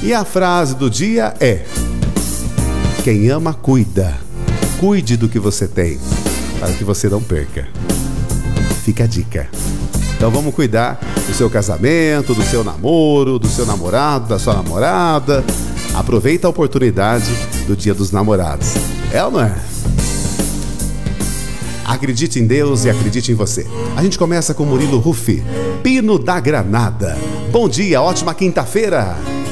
E a frase do dia é: quem ama, cuida. Cuide do que você tem, para que você não perca. Fica a dica. Então vamos cuidar do seu casamento, do seu namoro, do seu namorado, da sua namorada. Aproveita a oportunidade do Dia dos Namorados. É ou não é? Acredite em Deus e acredite em você. A gente começa com Murilo Huff, Pino da Granada. Bom dia, ótima quinta-feira.